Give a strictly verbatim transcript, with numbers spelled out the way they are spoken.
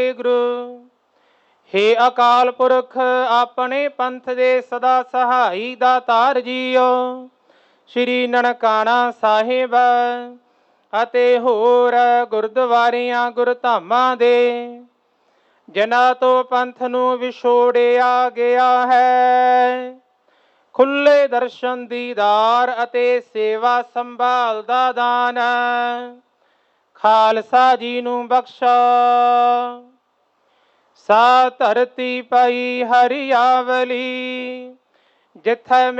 ਗੁਰੂ। हे ਅਕਾਲ ਪੁਰਖ ਆਪਣੇ ਪੰਥ ਦੇ ਸਦਾ ਸਹਾਈ ਦਾਤਾਰ ਜੀਓ, ਸ਼੍ਰੀ ਨਨਕਾਣਾ ਸਾਹਿਬ ਅਤੇ ਹੋਰ ਗੁਰਦੁਆਰਿਆਂ ਗੁਰਧਾਮਾਂ ਦੇ ਜਿਨ੍ਹਾਂ ਤੋਂ ਪੰਥ ਨੂੰ ਵਿਛੋੜਿਆ ਗਿਆ ਹੈ, ਖੁੱਲੇ ਦਰਸ਼ਨ ਦੀਦਾਰ ਅਤੇ ਸੇਵਾ ਸੰਭਾਲ ਦਾ ਦਾਨ ਖਾਲਸਾ ਜੀ ਨੂੰ ਬਖਸ਼ਾ। ਸਾ ਧਰਤੀ ਪਈ ਹਰਿਆਵਲੀ, ਜਿੱਥੇ